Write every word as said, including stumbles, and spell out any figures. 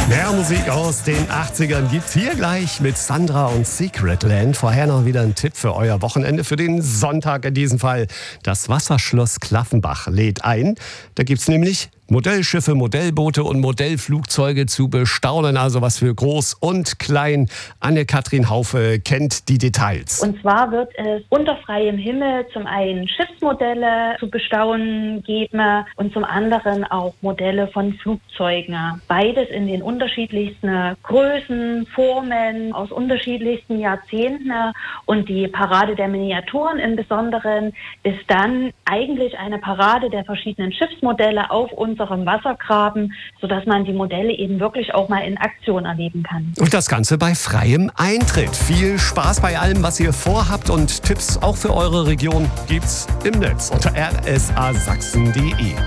Mehr Musik aus den achtzigern gibt's hier gleich mit Sandra und Secretland. Vorher noch wieder ein Tipp für euer Wochenende, für den Sonntag in diesem Fall. Das Wasserschloss Klaffenbach lädt ein. Da gibt's nämlich Modellschiffe, Modellboote und Modellflugzeuge zu bestaunen. Also was für groß und klein. Anne-Kathrin Haufe kennt die Details. Und zwar wird es unter freiem Himmel zum einen Schiffsmodelle zu bestaunen geben und zum anderen auch Modelle von Flugzeugen. Beides in den unterschiedlichsten Größen, Formen, aus unterschiedlichsten Jahrzehnten. Und die Parade der Miniaturen im Besonderen ist dann eigentlich eine Parade der verschiedenen Schiffsmodelle auf unserem Wassergraben, sodass man die Modelle eben wirklich auch mal in Aktion erleben kann. Und das Ganze bei freiem Eintritt. Viel Spaß bei allem, was ihr vorhabt, und Tipps auch für eure Region gibt's im Netz unter r s a sachsen punkt d e.